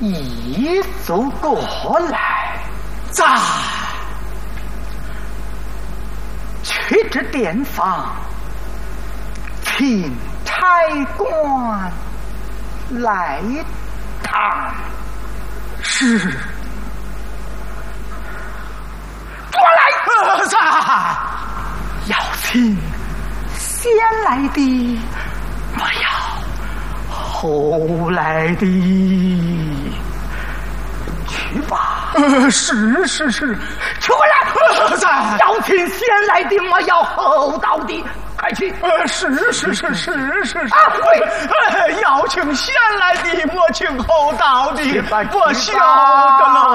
一走过来，在去至殿房，请差官来谈。是。过来，在要请先来的，莫要后来的。去吧。是，去过来。在要请先来的，莫要后到的。快去！是。对，要请先来的，莫请后到的。我晓得了。